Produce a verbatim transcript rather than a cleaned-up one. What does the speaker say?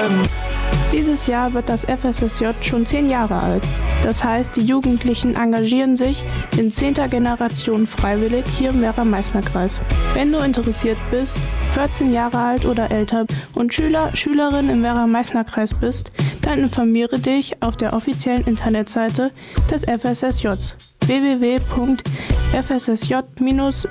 folgen. Dieses Jahr wird das F S S J schon zehn Jahre alt. Das heißt, die Jugendlichen engagieren sich in zehnter Generation freiwillig hier im Werra-Meißner-Kreis. Wenn du interessiert bist, vierzehn Jahre alt oder älter und Schüler, Schülerin im Werra-Meißner-Kreis bist, dann informiere dich auf der offiziellen Internetseite des F S S J w w w punkt f s s j dash